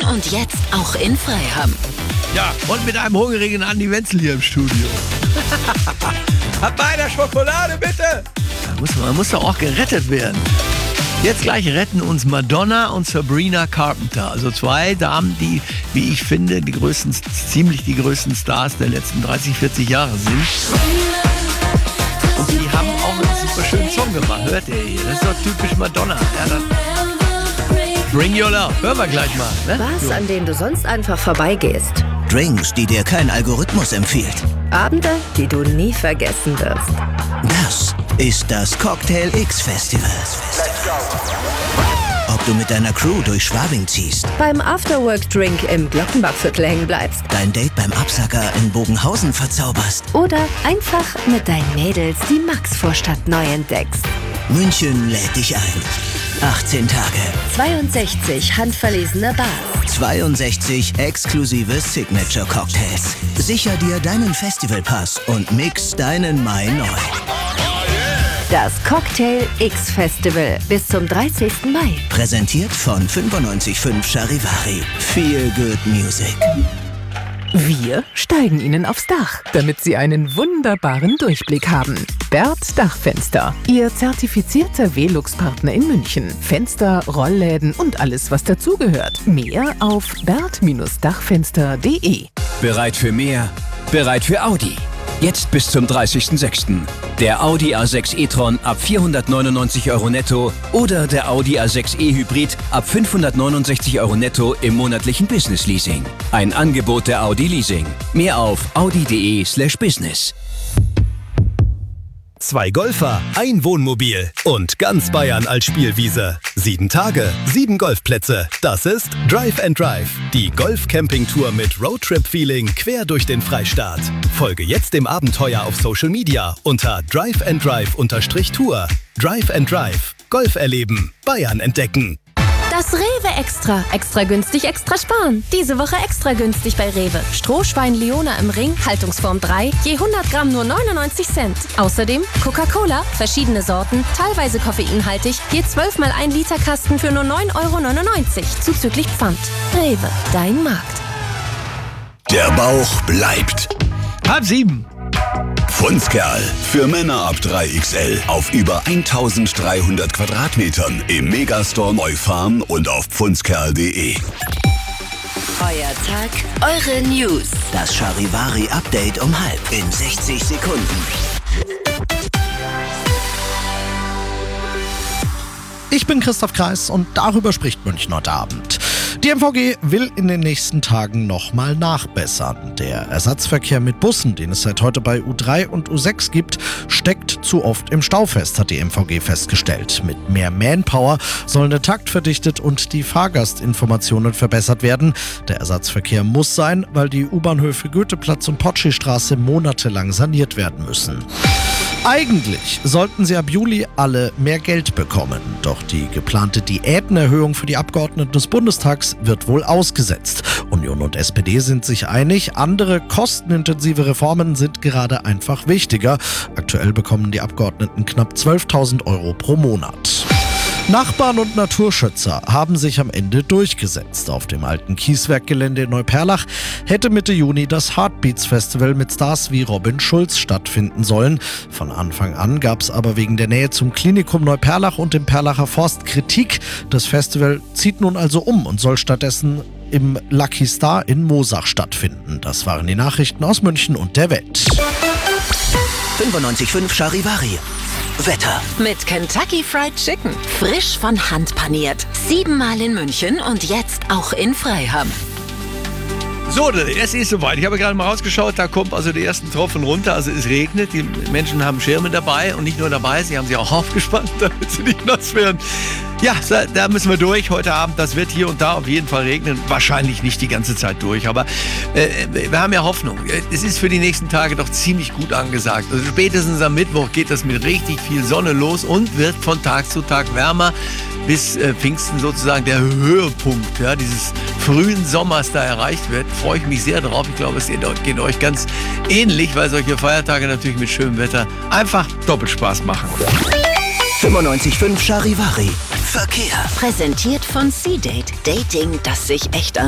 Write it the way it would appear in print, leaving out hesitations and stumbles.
und jetzt auch in Freiham. Ja, und mit einem hungrigen Andi Wenzel hier im Studio. Hat mal einer Schokolade, bitte? Man muss doch auch gerettet werden. Jetzt gleich retten uns Madonna und Sabrina Carpenter. Also zwei Damen, die, wie ich finde, ziemlich die größten Stars der letzten 30, 40 Jahre sind. Und die haben auch einen super schönen Song gemacht. Hört ihr hier? Das ist doch typisch Madonna. Ja, Bring Your Love. Hören wir gleich mal. Ne? Bars, an denen du sonst einfach vorbeigehst. Drinks, die dir kein Algorithmus empfiehlt. Abende, die du nie vergessen wirst. Das ist das Cocktail X Festival. Ob du mit deiner Crew durch Schwabing ziehst, Beim Afterwork-Drink im Glockenbachviertel hängen bleibst. dein Date beim Absacker in Bogenhausen verzauberst, Oder einfach mit deinen Mädels die Maxvorstadt neu entdeckst. München lädt dich ein. 18 Tage, 62 handverlesene Bars. 62 exklusive Signature-Cocktails. Sicher dir deinen Festivalpass und mix deinen Mai neu. Das Cocktail X Festival bis zum 30. Mai. Präsentiert von 95.5 Charivari. Feel good music. Wir steigen Ihnen aufs Dach, damit Sie einen wunderbaren Durchblick haben. Berth Dachfenster, Ihr zertifizierter Velux-Partner in München. Fenster, Rollläden und alles, was dazugehört. Mehr auf berth-dachfenster.de. Bereit für mehr? Bereit für Audi. Jetzt bis zum 30.06. Der Audi A6 e-tron ab 499 € netto oder der Audi A6 e-Hybrid ab 569 € netto im monatlichen Business Leasing. Ein Angebot der Audi Leasing. Mehr auf audi.de/business. 2 Golfer, ein Wohnmobil und ganz Bayern als Spielwiese. 7 Tage, 7 Golfplätze. Das ist Drive and Drive, die Golf-Camping-Tour mit Roadtrip-Feeling quer durch den Freistaat. Folge jetzt dem Abenteuer auf Social Media unter driveanddrive_Tour. Drive and Drive, Golf erleben, Bayern entdecken. Das Rewe Extra. Extra günstig, extra sparen. Diese Woche extra günstig bei Rewe. Strohschwein Leona im Ring, Haltungsform 3, je 100 Gramm nur 99 Cent. Außerdem Coca-Cola, verschiedene Sorten, teilweise koffeinhaltig, je 12 mal 1 Liter Kasten für nur 9,99 €, zuzüglich Pfand. Rewe, dein Markt. Der Bauch bleibt. 6:30. Pfundskerl für Männer ab 3XL auf über 1300 Quadratmetern im Megastore Neufarm und auf pfundskerl.de. Euer Tag, eure News. Das Charivari-Update um 12 in 60 Sekunden. Ich bin Christoph Kreis und darüber spricht München heute Abend. Die MVG will in den nächsten Tagen nochmal nachbessern. Der Ersatzverkehr mit Bussen, den es seit heute bei U3 und U6 gibt, steckt zu oft im Stau fest, hat die MVG festgestellt. Mit mehr Manpower sollen der Takt verdichtet und die Fahrgastinformationen verbessert werden. Der Ersatzverkehr muss sein, weil die U-Bahnhöfe Goetheplatz und Potschi-Straße monatelang saniert werden müssen. Eigentlich sollten sie ab Juli alle mehr Geld bekommen. Doch die geplante Diätenerhöhung für die Abgeordneten des Bundestags wird wohl ausgesetzt. Union und SPD sind sich einig, andere kostenintensive Reformen sind gerade einfach wichtiger. Aktuell bekommen die Abgeordneten knapp 12.000 € pro Monat. Nachbarn und Naturschützer haben sich am Ende durchgesetzt. Auf dem alten Kieswerkgelände in Neuperlach hätte Mitte Juni das Heartbeats Festival mit Stars wie Robin Schulz stattfinden sollen. Von Anfang an gab es aber wegen der Nähe zum Klinikum Neuperlach und dem Perlacher Forst Kritik. Das Festival zieht nun also um und soll stattdessen im Lucky Star in Moosach stattfinden. Das waren die Nachrichten aus München und der Welt. 95.5 Charivari. Wetter. Mit Kentucky Fried Chicken. Frisch von Hand paniert. 7-mal in München und jetzt auch in Freiham. So, es ist soweit. Ich habe gerade mal rausgeschaut, da kommt also die ersten Tropfen runter. Also es regnet, die Menschen haben Schirme dabei und nicht nur dabei, sie haben sie auch aufgespannt, damit sie nicht nass werden. Ja, da müssen wir durch heute Abend. Das wird hier und da auf jeden Fall regnen. Wahrscheinlich nicht die ganze Zeit durch, aber wir haben ja Hoffnung. Es ist für die nächsten Tage doch ziemlich gut angesagt. Also spätestens am Mittwoch geht das mit richtig viel Sonne los und wird von Tag zu Tag wärmer. Bis Pfingsten sozusagen der Höhepunkt, ja, dieses frühen Sommers da erreicht wird. Freue ich mich sehr drauf. Ich glaube, es geht euch ganz ähnlich, weil solche Feiertage natürlich mit schönem Wetter einfach Doppelspaß machen. 95.5 Charivari. Verkehr. Präsentiert von C-Date. Dating, das sich echt